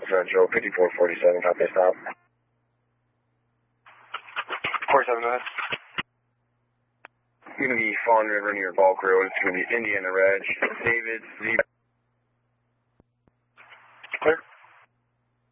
Central, 5447, copy, stop. 47 minutes. You're going to be Fawn River near Bulk Road. It's going to be Indiana Reg. David,